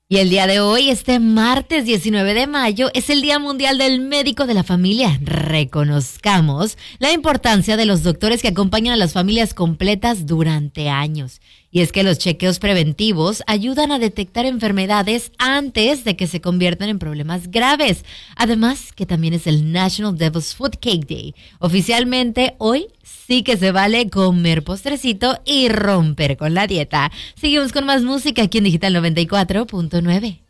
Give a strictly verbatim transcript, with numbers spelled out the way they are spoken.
Y el día de hoy, este martes diecinueve de mayo, es el Día Mundial del Médico de la Familia. Reconozcamos la importancia de los doctores que acompañan a las familias completas durante años. Y es que los chequeos preventivos ayudan a detectar enfermedades antes de que se conviertan en problemas graves. Además, que también es el National Devil's Food Cake Day. Oficialmente, hoy sí que se vale comer postrecito y romper con la dieta. Seguimos con más música aquí en Digital noventa y cuatro punto nueve.